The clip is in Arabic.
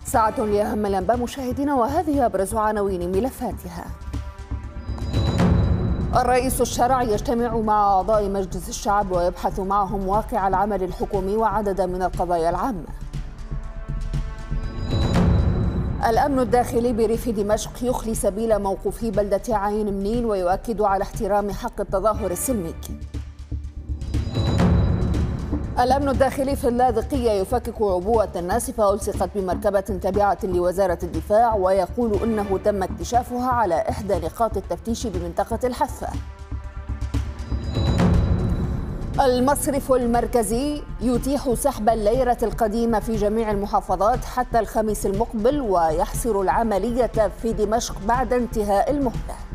ساعة لأهم الأنباء مشاهدينا، وهذه أبرز عناوين ملفاتها. الرئيس الشرعي يجتمع مع أعضاء مجلس الشعب ويبحث معهم واقع العمل الحكومي وعددا من القضايا العامة. الأمن الداخلي بريف دمشق يخلي سبيل موقوفي بلدة عين منين ويؤكد على احترام حق التظاهر السلمي. الأمن الداخلي في اللاذقية يفكك عبوة ناسفة ألصقت بمركبة تابعة لوزارة الدفاع، ويقول إنه تم اكتشافها على إحدى نقاط التفتيش بمنطقة الحثة. المصرف المركزي يتيح سحب الليرة القديمة في جميع المحافظات حتى الخميس المقبل، ويحصر العملية في دمشق بعد انتهاء المهلة.